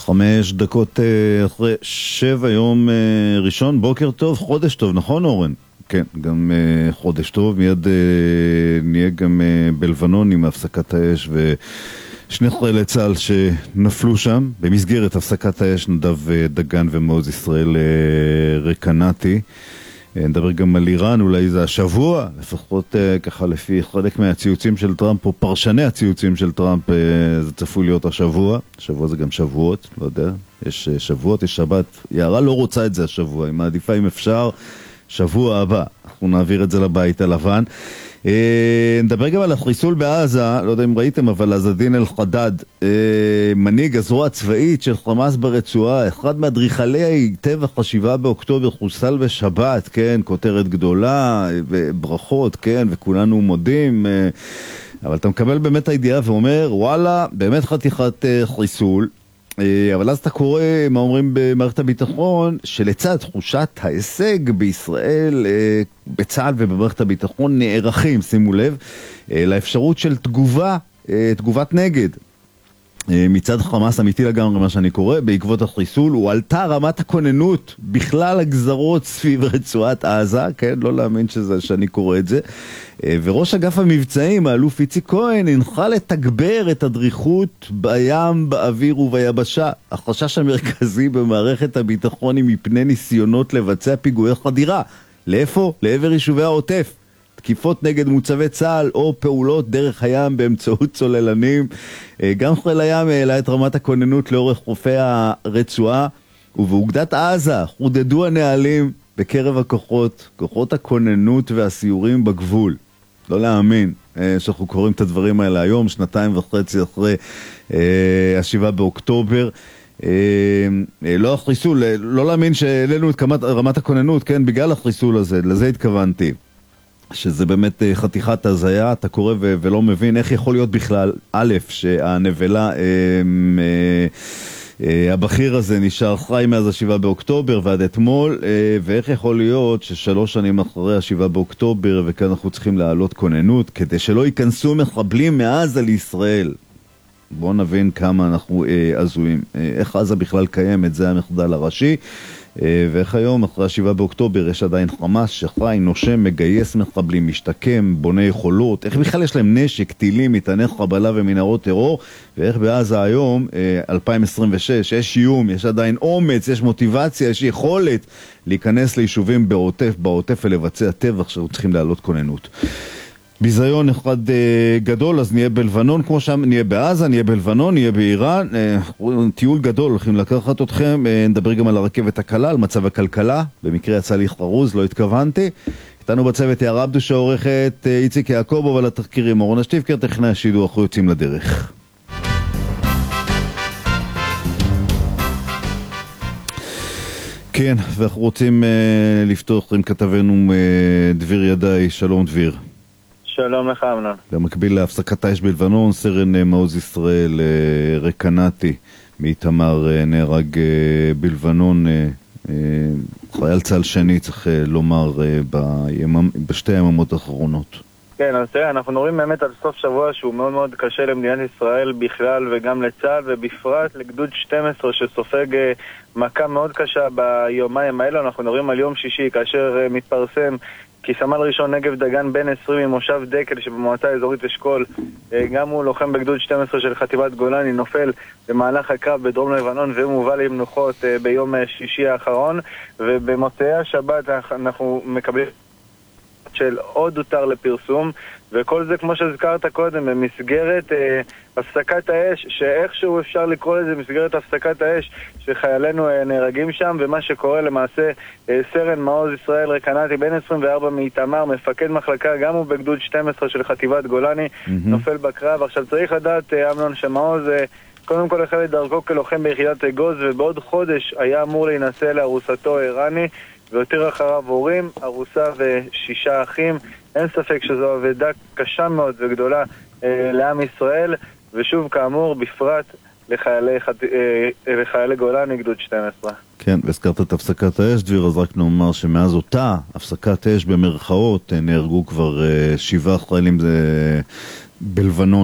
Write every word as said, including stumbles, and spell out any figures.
חמש דקות אחרי שבע, יום ראשון, בוקר טוב, חודש טוב, נכון אורן? כן, גם חודש טוב, מיד נהיה גם בלבנון עם הפסקת האש ושני חיילי צה"ל שנפלו שם. במסגרת הפסקת האש נדב דגן ומעוז ישראל רקנתי. נדבר גם על איראן, אולי זה השבוע, לפחות ככה לפי חלק מהציוצים של טראמפ, או פרשני הציוצים של טראמפ, זה צפוי להיות השבוע. השבוע זה גם שבועות, לא יודע, יש שבועות, יש שבת. יערה לא רוצה את זה השבוע, היא מעדיפה אם אפשר, שבוע הבא. אנחנו נעביר את זה לבית הלבן. נדבר גם על החיסול בעזה, לא יודע אם ראיתם, אבל עזדין אל-חדד, מנהיג הזרוע הצבאית של חמאס ברצועה, אחד מאדריכלי טבח השבעה באוקטובר, חוסל בשבת, כן, כותרת גדולה, ברכות, כן, וכולנו מודים, אבל אתה מקבל באמת הידיעה ואומר, וואלה, באמת חתיכת חיסול, אבל אז אתה קורא מה אומרים במערכת הביטחון, שלצד תחושת ההישג בישראל, בצה"ל ובמערכת הביטחון נערכים, שימו לב, לאפשרות של תגובה, תגובת נגד. מצד חמאס אמיתי לגמרי מה שאני קורא, בעקבות החיסול, הוא עלתה רמת הכוננות בכלל הגזרות סביב רצועת עזה, כן, לא להאמין שזה, שאני קורא את זה, וראש אגף המבצעים, האלוף איציק כהן, הנחה לתגבר את הדריכות בים, באוויר וביבשה. החשש המרכזי במערכת הביטחון היא מפני ניסיונות לבצע פיגועי חדירה. לאיפה? לעבר יישובי העוטף. תקיפות נגד מוצבי צה"ל או פעולות דרך הים באמצעות צוללנים. גם חיל הים העלה את רמת הכוננות לאורך חופי הרצועה, ובאוגדת עזה חודדו הנהלים בקרב הכוחות, כוחות הכוננות והסיורים בגבול. לא להאמין שאנחנו קוראים את הדברים האלה היום, שנתיים וחצי אחרי השבעה באוקטובר. לא החיסול, לא להאמין שהעלינו את רמת הכוננות, כן, בגלל החיסול הזה, לזה התכוונתי. שזה באמת חתיכת הזיה, אתה קורא ו- ולא מבין איך יכול להיות בכלל, א', שהנבלה, אה, אה, אה, הבכיר הזה נשאר חי מאז השבעה באוקטובר ועד אתמול, אה, ואיך יכול להיות ששלוש שנים אחרי השבעה באוקטובר, וכאן אנחנו צריכים להעלות כוננות, כדי שלא ייכנסו מחבלים מעזה לישראל. בואו נבין כמה אנחנו אה, עזויים. אה, איך עזה בכלל קיימת, זה המחדל הראשי. ואיך היום, אחרי השבעה באוקטובר, יש עדיין חמאס שחי, נושם, מגייס מחבלים, משתקם, בונה יכולות, איך בכלל יש להם נשק, טילים, מטעני חבלה ומנהרות טרור, ואיך בעזה היום, אלפיים עשרים ושש, יש איום, יש עדיין אומץ, יש מוטיבציה, יש יכולת להיכנס ליישובים בעוטף, בעוטף ולבצע טבח שאנחנו צריכים להעלות כוננות. ביזיון אחד uh, גדול, אז נהיה בלבנון כמו שם, נהיה בעזה, נהיה בלבנון, נהיה באיראן, uh, טיול גדול, הולכים לקחת אתכם, uh, נדבר גם על הרכבת הקלה, על מצב הכלכלה, במקרה יצא לי חרוז, לא התכוונתי. איתנו בצוות יערה עבדוש העורכת, uh, איציק יעקב, אבל התחקירים אורנה שטיבקר, טכנאי השידור, אנחנו יוצאים לדרך. כן, ואנחנו רוצים uh, לפתוח עם כתבנו uh, דביר ידעי, שלום דביר. שלום לך אמנון. במקביל להפסקת האש בלבנון, סרן מעוז ישראל רקנתי מאיתמר נהרג בלבנון, חייל צה"ל שני צריך לומר בשתי היממות האחרונות. כן, אז תראה, אנחנו נורים באמת על סוף שבוע שהוא מאוד מאוד קשה למדינת ישראל בכלל וגם לצה"ל, ובפרט לגדוד שתים עשרה שסופג מכה מאוד קשה ביומיים האלה. אנחנו נורים על יום שישי כאשר מתפרסם כי סמל ראשון נגב דגן בן עשרים ממושב דקל שבמועצה האזורית אשכול, גם הוא לוחם בגדוד שתים עשרה של חטיבת גולני, נופל במהלך הקרב בדרום לבנון והוא מובא למנוחות ביום שישי האחרון. ובמוצאי השבת אנחנו מקבלים של עוד הותר לפרסום, וכל זה כמו שהזכרת קודם במסגרת אה, הפסקת האש, שאיכשהו אפשר לקרוא לזה מסגרת הפסקת האש, שחיילינו אה, נהרגים שם. ומה שקורה למעשה, אה, סרן מעוז ישראל רקנתי בן עשרים וארבע מאיתמר, מפקד מחלקה, גם הוא בגדוד שתים עשרה של חטיבת גולני, mm-hmm. נופל בקרב. עכשיו צריך לדעת אה, אמנון שמעוז אה, קודם כל החל את דרכו כלוחם ביחידת אגוז, ובעוד חודש היה אמור להינשא לארוסתו איראני, ויותר אחריו הורים, ארוסה ושישה אחים. אין ספק שזו עבודה קשה מאוד וגדולה אה, לעם ישראל, ושוב כאמור בפרט לחיילי, אה, לחיילי גולני גדוד שתים עשרה. כן, והזכרת את הפסקת האש דביר, אז רק נאמר שמאז אותה הפסקת האש במרכאות נהרגו כבר אה, שבעה חיילים בלבנון